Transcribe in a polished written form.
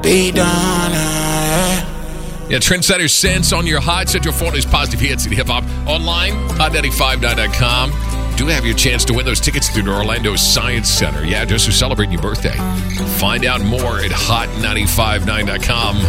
Be done. Yeah, Trendsetter Sense on your Hot Central Florida's Positive Hits and Hip Hop online, hot959.com. Do have your chance to win those tickets through the Orlando Science Center. Yeah, just to celebrate your birthday. Find out more at hot959.com.